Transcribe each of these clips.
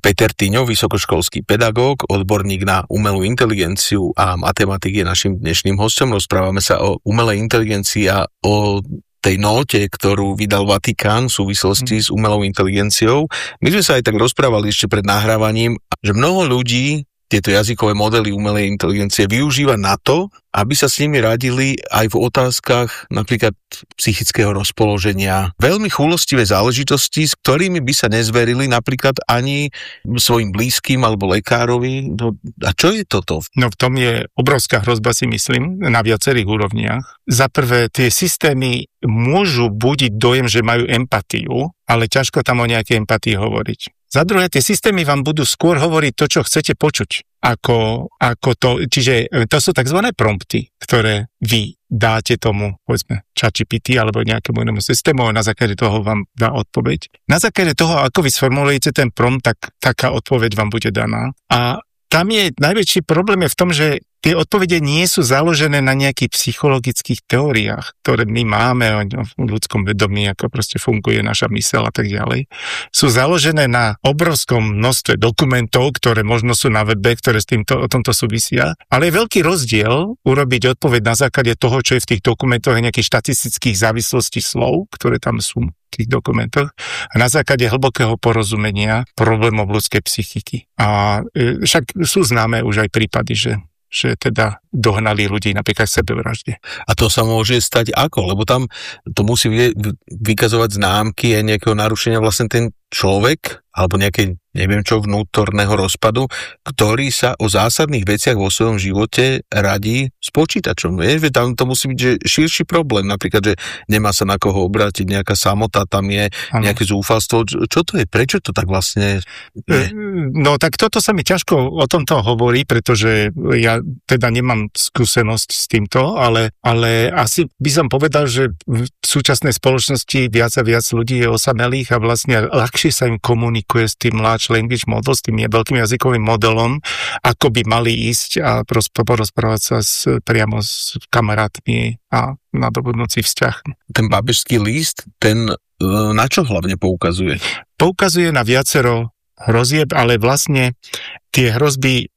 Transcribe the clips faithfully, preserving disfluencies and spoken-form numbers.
Peter Tyňo, vysokoškolský pedagóg, odborník na umelú inteligenciu a matematik je našim dnešným hosťom. Rozprávame sa o umelej inteligencii a o tej nóte, ktorú vydal Vatikán v súvislosti s umelou inteligenciou. My sme sa aj tak rozprávali ešte pred nahrávaním, že mnoho ľudí tieto jazykové modely umelej inteligencie využíva na to, aby sa s nimi radili aj v otázkach napríklad psychického rozpoloženia. Veľmi chúlostivé záležitosti, s ktorými by sa nezverili napríklad ani svojim blízkym alebo lekárovi. No, a čo je toto? No v tom je obrovská hrozba, si myslím, na viacerých úrovniach. Za prvé, tie systémy môžu budiť dojem, že majú empatiu, ale ťažko tam o nejakej empatii hovoriť. Za druhé, tie systémy vám budú skôr hovoriť to, čo chcete počuť. Ako, ako to, čiže to sú tzv. Prompty, ktoré vy dáte tomu, povedzme, ChatGPT alebo nejakému inému systému a na základe toho vám dá odpoveď. Na základe toho, ako vy sformulujete ten prompt, tak taká odpoveď vám bude daná. A tam je najväčší problém je v tom, že tie odpovede nie sú založené na nejakých psychologických teóriách, ktoré my máme v ľudskom vedomí, ako proste funguje naša myseľ a tak ďalej. Sú založené na obrovskom množstve dokumentov, ktoré možno sú na webe, ktoré s týmto, o tomto súvisia, ale je veľký rozdiel urobiť odpoveď na základe toho, čo je v tých dokumentoch a nejakých štatistických závislostí slov, ktoré tam sú v tých dokumentoch a na základe hlbokého porozumenia problémov ľudskej psychiky. A e, však sú známe už aj prípady, že že teda dohnali ľudí napríklad sebevražde. A to sa môže stať ako? Lebo tam to musí vykazovať známky aj nejakého narušenia vlastne ten človek, alebo nejaké, neviem čo, vnútorného rozpadu, ktorý sa o zásadných veciach vo svojom živote radí s počítačom. Vieš, tam to musí byť že širší problém, napríklad, že nemá sa na koho obrátiť, nejaká samota, tam je ano. Nejaké zúfalstvo. Čo to je? Prečo to tak vlastne je? No tak toto sa mi ťažko o tomto hovorí, pretože ja teda nemám skúsenosť s týmto, ale, ale asi by som povedal, že v súčasnej spoločnosti viac a viac ľudí je osamelých a vlastne ľahšie sa im komunikuje s tým large language model, s tým veľkým jazykovým modelom, ako by mali ísť a porozprávať sa s, priamo s kamarátmi a nadobudnúci vzťah. Ten Pápežský list, ten na čo hlavne poukazuje? Poukazuje na viacero hrozieb, ale vlastne tie hrozby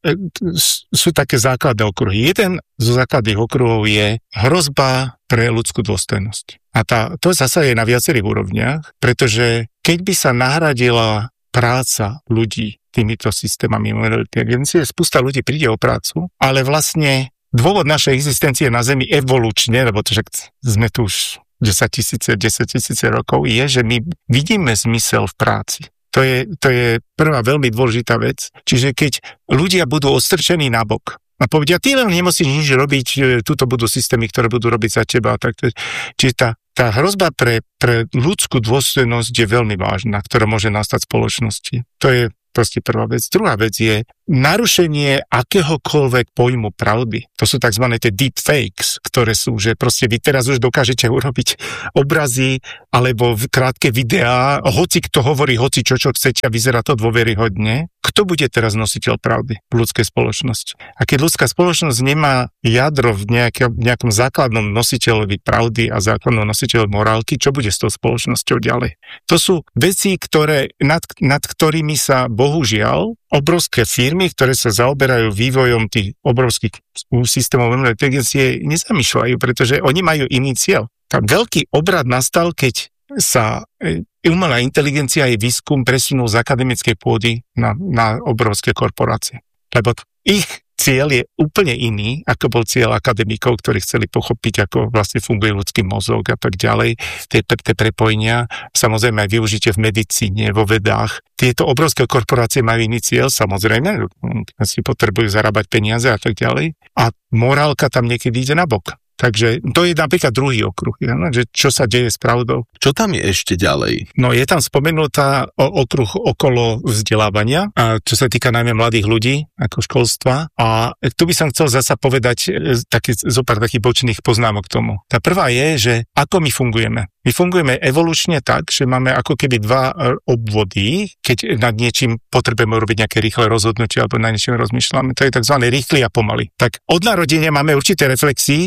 sú také základné okruhy. Jeden zo základných okruhov je hrozba pre ľudskú dôstojnosť. A tá, to zasa je na viacerých úrovniach, pretože keď by sa nahradila práca ľudí týmito systémami umelej inteligencie, spústa ľudí príde o prácu, ale vlastne dôvod našej existencie na Zemi evolučne, lebo to, že sme tu už desaťtisíce, desaťtisíce rokov, je, že my vidíme zmysel v práci. To je, to je prvá veľmi dôležitá vec. Čiže keď ľudia budú odstrčení nabok a povedia, ty len nemusíš nič robiť, tuto budú systémy, ktoré budú robiť za teba. Tak to, čiže tá, tá hrozba pre, pre ľudskú dôstojnosť je veľmi vážna, ktorá môže nastať v spoločnosti. To je proste prvá vec. Druhá vec je narušenie akéhokoľvek pojmu pravdy. To sú tzv. Tie deepfakes, ktoré sú, že proste vy teraz už dokážete urobiť obrazy alebo krátke videá, hoci kto hovorí hoci čo, čo chcete a vyzerá to dôveryhodne. Kto bude teraz nositeľ pravdy v ľudskej spoločnosti? A keď ľudská spoločnosť nemá jadro v nejakom, nejakom základnom nositeľovi pravdy a základnom nositeľovi morálky, čo bude s tou spoločnosťou ďalej? To sú veci, ktoré, nad, nad ktorými sa bohužiaľ obrovské firmy, ktoré sa zaoberajú vývojom tých obrovských systémov umelej inteligencie, nezamýšľajú, pretože oni majú iný cieľ. Tam veľký obrad nastal, keď sa umelá inteligencia a výskum presunul z akademickej pôdy na, na obrovské korporácie. Lebo ich cieľ je úplne iný, ako bol cieľ akademikov, ktorí chceli pochopiť, ako vlastne funguje ľudský mozog a tak ďalej. Tie, tie prepojenia, samozrejme aj využitie v medicíne, vo vedách. Tieto obrovské korporácie majú iný cieľ, samozrejme, si potrebujú zarábať peniaze a tak ďalej. A morálka tam niekedy ide nabok. Takže to je napríklad druhý okruh, že čo sa deje s pravdou. Čo tam je ešte ďalej? No je tam spomenutá okruh okolo vzdelávania, a čo sa týka najmä mladých ľudí, ako školstva. A tu by som chcel zasa povedať taký, zo pár takých bočných poznámok k tomu. Tá prvá je, že ako my fungujeme. My fungujeme evolučne tak, že máme ako keby dva obvody, keď nad niečím potrebujeme robiť nejaké rýchle rozhodnutie alebo na niečím rozmýšľame. To je tzv. Rýchly a pomalý. Tak od narodenia máme určité reflexy, že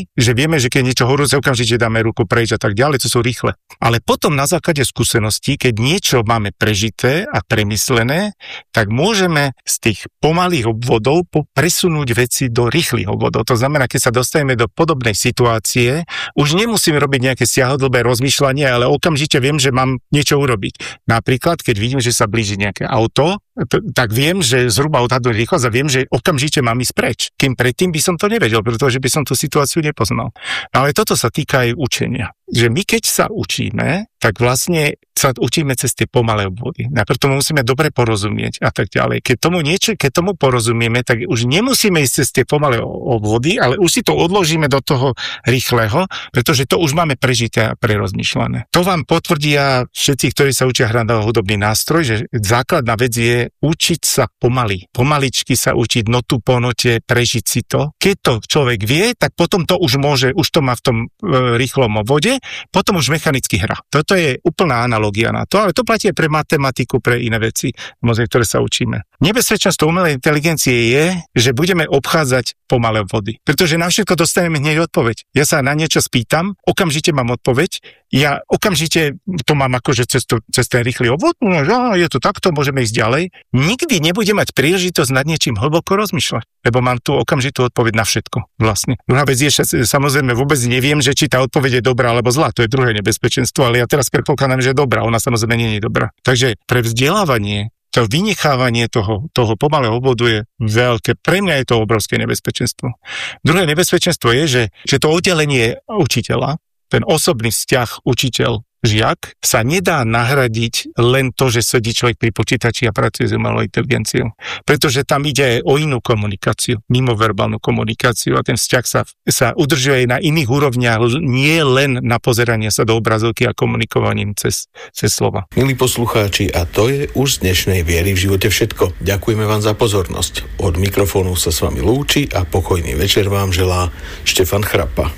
vieme, že keď niečo horúce, okamžite dáme ruku preč a tak ďalej, to sú rýchle. Ale potom na základe skúseností, keď niečo máme prežité a premyslené, tak môžeme z tých pomalých obvodov presunúť veci do rýchlych obvodov. To znamená, keď sa dostaneme do podobnej situácie, už nemusíme robiť nejaké siahodlhé rozmýšľanie, ale okamžite viem, že mám niečo urobiť. Napríklad, keď vidím, že sa blíži nejaké auto, tak viem, že zhruba odhadnúť rýchlosť a viem, že okamžite mám ísť preč. Kým predtým by som to nevedel, pretože by som tú situáciu nepoznal. Ale toto sa týka aj učenia. Že my keď sa učíme, tak vlastne sa učíme cez tie pomalé obvody. Najprv tomu musíme dobre porozumieť a tak ďalej. Keď tomu niečo, keď tomu porozumieme, tak už nemusíme ísť cez tie pomalé obvody, ale už si to odložíme do toho rýchleho, pretože to už máme prežité a prerozmýšľané. To vám potvrdia všetci, ktorí sa učia hrať na hudobný nástroj, že základná vec je učiť sa pomaly. Pomaličky sa učiť notu po note, prežiť si to. Keď to človek vie, tak potom to už môže, už to má v tom e, rýchlom obvode, potom už mechanicky hra. Toto je úplná analogia na to, ale to platí aj pre matematiku, pre iné veci, ktoré sa učíme. Nebezpečenstvo umelej inteligencie je, že budeme obchádzať pomalé obvody, pretože na všetko dostaneme hneď odpoveď. Ja sa na niečo spýtam, okamžite mám odpoveď, ja okamžite to mám akože cez, to, cez ten rýchly obvod, no, je to takto, môžeme ísť ďalej. Nikdy nebudem mať príležitosť nad niečím hlboko rozmýšľať, lebo mám tu okamžitú odpoveď na všetko vlastne. Druhá vec je, že samozrejme vôbec neviem, že či tá odpoveď je dobrá alebo zlá, to je druhé nebezpečenstvo, ale ja teraz predpokladám, že je dobrá, ona samozrejme nie je dobrá. Takže pre vzdelávanie to vynechávanie toho, toho pomalého obvodu je veľké. Pre mňa je to obrovské nebezpečenstvo. Druhé nebezpečenstvo je, že, že to oddelenie učiteľa, ten osobný vzťah učiteľ žiak sa nedá nahradiť len to, že sedí človek pri počítači a pracuje s umelou inteligenciou. Pretože tam ide aj o inú komunikáciu, mimoverbálnu komunikáciu a ten vzťah sa, sa udržuje aj na iných úrovniach, nie len na pozeranie sa do obrazovky a komunikovaním cez, cez slova. Milí poslucháči, a to je už z dnešnej Viery v živote všetko. Ďakujeme vám za pozornosť. Od mikrofónu sa s vami lúči a pokojný večer vám želá Štefan Chrapa.